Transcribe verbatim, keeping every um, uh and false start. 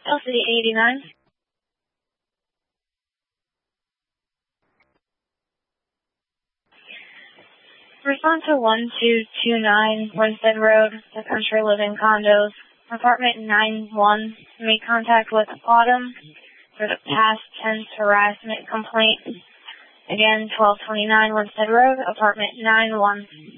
L C D eighty-nine. Respond to one two two nine Winstead Road, the Country Living Condos, apartment nine one. Made contact with Autumn for the past tense harassment complaint. Again, twelve twenty-nine Winstead Road, apartment nine one.